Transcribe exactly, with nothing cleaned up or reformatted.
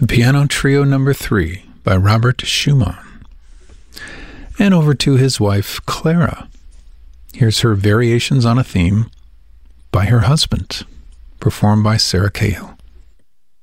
Piano Trio Number three by Robert Schumann. And over to his wife, Clara. Here's her Variations on a Theme by her husband, performed by Sarah Cahill.